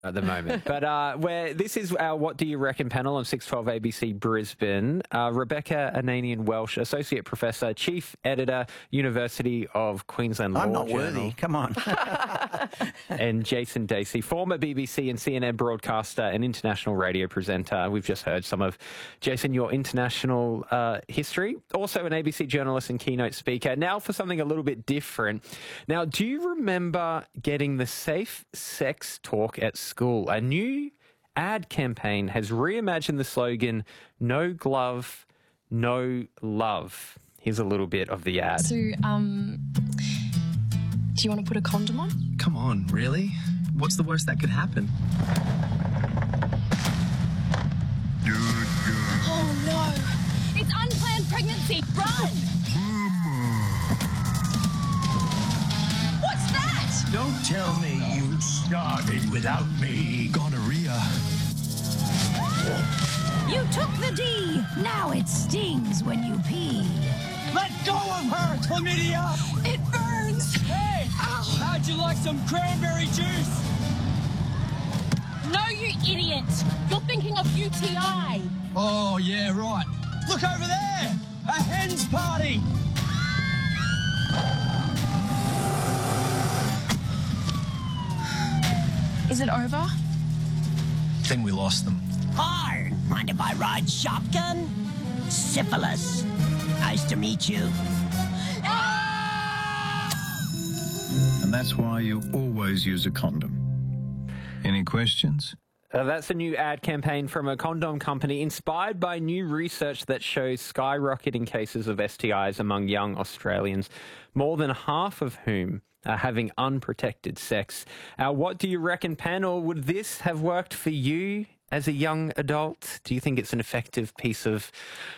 at the moment. But where this is our What Do You Reckon panel on 612 ABC Brisbane. Rebecca Ananian-Welsh, Associate Professor, Chief Editor, University of Queensland Law I'm not Journal. worthy. Come on. And Jason Dacey, former BBC and CNN broadcaster and international radio presenter. We've just heard some of, Jason, your international history. Also an ABC journalist and keynote speaker. Now for something a little bit different. Now, do you remember getting the Safe Sex Talk at school? A new ad campaign has reimagined the slogan, "No glove, no love." Here's a little bit of the ad. So, do you want to put a condom on? Come on, really? What's the worst that could happen? Oh no! It's unplanned pregnancy! Run! What's that? Don't tell me you started without me. Gonorrhea. You took the D. Now it stings when you pee. Let go of her, chlamydia! It burns! Hey! Ow. How'd you like some cranberry juice? No, you idiot! You're thinking of UTI! Oh, yeah, right. Look over there! A hen's party! Is it over? Think we lost them. Hi, mind if I ride shotgun? Syphilis. Nice to meet you. And that's why you always use a condom. Any questions? That's a new ad campaign from a condom company inspired by new research that shows skyrocketing cases of STIs among young Australians, more than half of whom are having unprotected sex. Our What Do You Reckon panel, would this have worked for you as a young adult? Do you think it's an effective piece of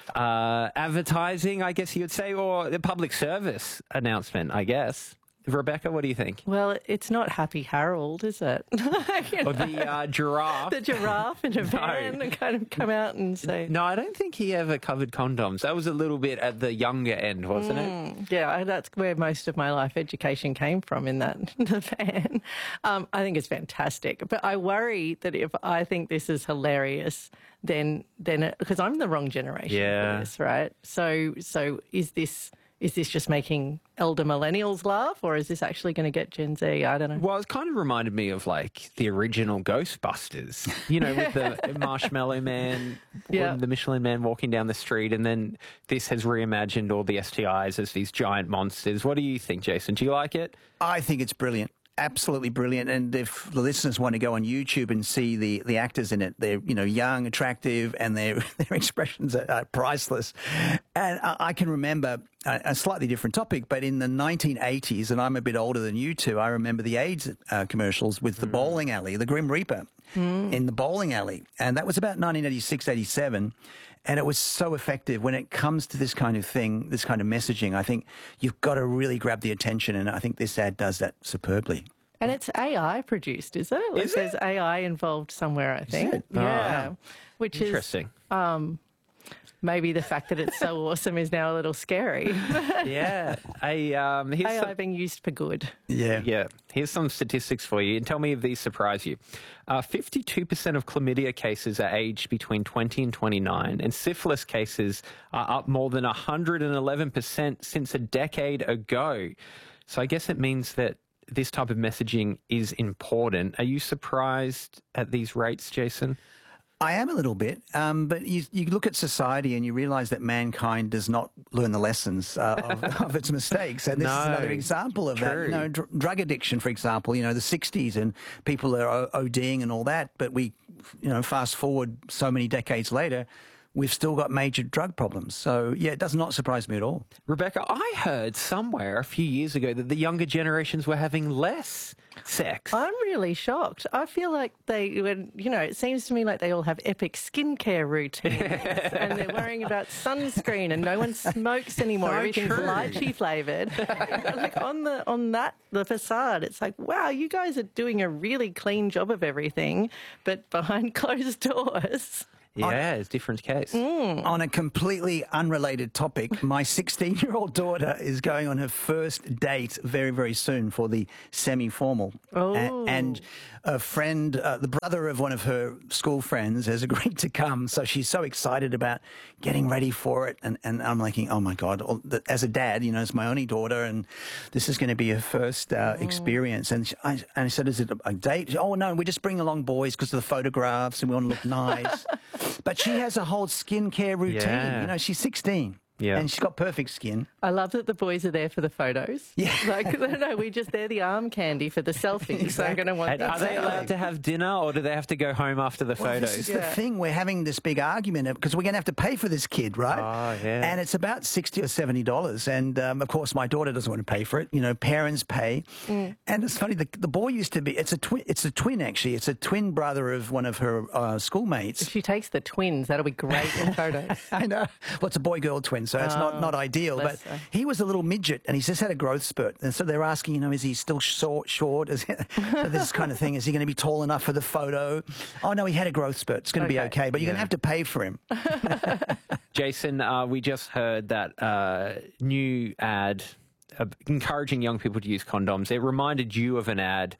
advertising, I guess you would say, or a public service announcement, I guess? Rebecca, what do you think? Well, it's not Happy Harold, is it? Or the giraffe. The giraffe in a van and kind of come out and say... No, I don't think he ever covered condoms. That was a little bit at the younger end, wasn't it? Yeah, that's where most of my life education came from, in that the van. I think it's fantastic. But I worry that if I think this is hilarious, then because I'm the wrong generation for this, right? So is this just making elder millennials laugh, or is this actually going to get Gen Z? I don't know. Well, it kind of reminded me of like the original Ghostbusters, you know, with the Marshmallow Man, the Michelin Man walking down the street, and then this has reimagined all the STIs as these giant monsters. What do you think, Jason? Do you like it? I think it's brilliant. Absolutely brilliant. And if the listeners want to go on YouTube and see the actors in it, they're, you know, young, attractive, and their expressions are priceless. And I can remember a slightly different topic, but in the 1980s, and I'm a bit older than you two, I remember the AIDS commercials with the bowling alley, the Grim Reaper in the bowling alley. And that was about 1986, 87. And it was so effective when it comes to this kind of thing, this kind of messaging. I think you've got to really grab the attention, and I think this ad does that superbly. And it's AI produced, is it? Like there's AI involved somewhere, I think. Yeah. Oh, which interesting. is maybe the fact that it's so awesome is now a little scary. Yeah. AI being used for good. Yeah. Here's some statistics for you, and tell me if these surprise you. 52% of chlamydia cases are aged between 20 and 29, and syphilis cases are up more than 111% since a decade ago. So I guess it means that this type of messaging is important. Are you surprised at these rates, Jason? I am a little bit, but you look at society and you realise that mankind does not learn the lessons of its mistakes. And this is another example of that. You know, drug addiction, for example, you know, the 60s, and people are ODing and all that. But we, you know, fast forward so many decades later, we've still got major drug problems. So, yeah, it does not surprise me at all. Rebecca, I heard somewhere a few years ago that the younger generations were having less sex. I'm really shocked. I feel like it seems to me like they all have epic skincare routines and they're worrying about sunscreen, and no one smokes anymore. So Everything's true. lychee flavoured. Like on the facade, it's like, wow, you guys are doing a really clean job of everything, but behind closed doors. Yeah, it's a different case. On a completely unrelated topic, my 16-year-old daughter is going on her first date very, very soon for the semi-formal. Oh. And a friend, the brother of one of her school friends, has agreed to come. So she's so excited about getting ready for it. And I'm thinking, oh, my God, as a dad, it's my only daughter, and this is going to be her first experience. And I said, is it a date? Oh, no, we just bring along boys because of the photographs and we want to look nice. But she has a whole skincare routine. Yeah. She's 16. Yeah. And she's got perfect skin. I love that the boys are there for the photos. Yeah. They're the arm candy for the selfies. Exactly. So I'm going to want And that. are they allowed to have dinner, or do they have to go home after the Well, photos? this is the thing. We're having this big argument because we're going to have to pay for this kid, right? Oh, yeah. And it's about $60 or $70. And, of course, my daughter doesn't want to pay for it. Parents pay. And it's funny, the boy used to be, it's a twin, actually. It's a twin brother of one of her schoolmates. If she takes the twins, that'll be great in photos. I know. Well, it's a boy-girl twin, so it's not ideal. But bless her. he was a little midget, and he's just had a growth spurt. And so they're asking, is he still short? So this kind of thing. Is he going to be tall enough for the photo? Oh, no, he had a growth spurt. It's going to be okay, but you're going to have to pay for him. Jason, we just heard that new ad encouraging young people to use condoms. It reminded you of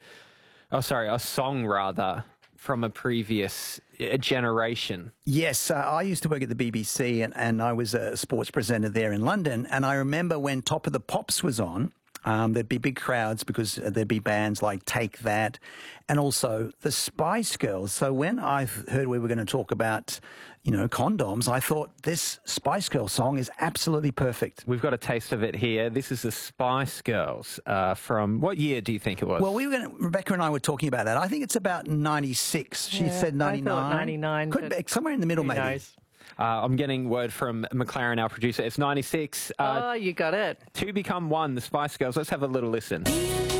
a song rather, from a previous generation. Yes, I used to work at the BBC and I was a sports presenter there in London. And I remember when Top of the Pops was on, there'd be big crowds because there'd be bands like Take That and also the Spice Girls. So when I heard we were going to talk about, condoms, I thought this Spice Girls song is absolutely perfect. We've got a taste of it here. This is the Spice Girls from what year do you think it was? Well, Rebecca and I were talking about that. I think it's about 96. She said 99. I thought 99. Could be somewhere in the middle, maybe. Knows? I'm getting word from McLaren, our producer. It's 96. You got it. Two Become One, the Spice Girls. Let's have a little listen.